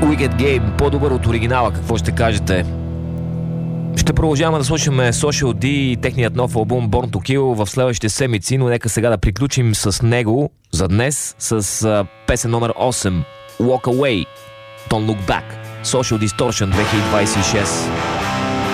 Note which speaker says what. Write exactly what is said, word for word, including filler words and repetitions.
Speaker 1: Wicked Game, по-добър от оригинала, какво ще кажете? Ще продължаваме да слушаме Social D и техният нов албум Born to Kill в следващите седмици, но нека сега да приключим с него за днес с а, песен номер осем Walk Away, Don't Look Back, Social Distortion две хиляди двадесет и шест.